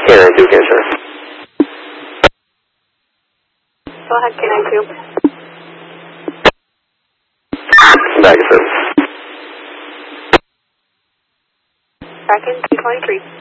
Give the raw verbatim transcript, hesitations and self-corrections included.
Canine two, sir. Go ahead, Canine two. Back of service. Back in two twenty-three.